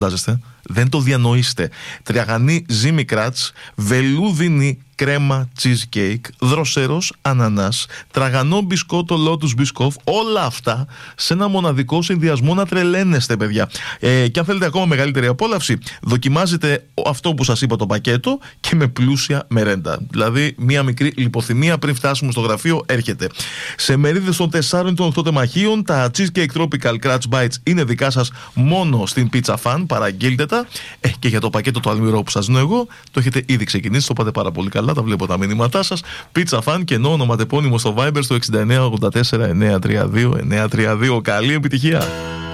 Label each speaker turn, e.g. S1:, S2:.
S1: δεν το διανοείστε. Τριαγανή ζύμη κράτς, βελούδινη κρέμα cheesecake, δροσερός ανανάς, τραγανό μπισκότο Lotus Biscoff, όλα αυτά σε ένα μοναδικό συνδυασμό να τρελαίνεστε, παιδιά. Και αν θέλετε ακόμα μεγαλύτερη απόλαυση, δοκιμάζετε αυτό που σας είπα, το πακέτο, και με πλούσια μερέντα. Δηλαδή, μία μικρή λιποθυμία πριν φτάσουμε στο γραφείο έρχεται. Σε μερίδες των 4 ή των 8 τεμαχίων, τα Cheesecake Tropical Crunch Bites είναι δικά σας μόνο στην Pizza Fan. Παραγγείλτε τα. Και για το πακέτο το αλμυρό που σας δίνω εγώ, το έχετε ήδη ξεκινήσει, το πάτε πάρα πολύ καλά. Τα βλέπω τα μηνύματά σας. Pizza Fan και ενώ ονοματεπώνυμο στο Viber στο 6984 932 932. Καλή επιτυχία!